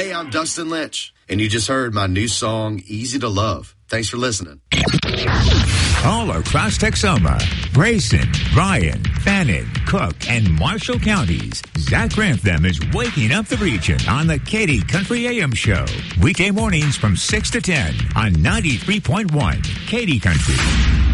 Hey, I'm Dustin Lynch, and you just heard my new song, Easy to Love. Thanks for listening. All across Texoma, Grayson, Bryan, Fannin, Cook, and Marshall counties, Zach Grantham is waking up the region on the Katy Country AM Show. Weekday mornings from 6 to 10 on 93.1 Katy Country.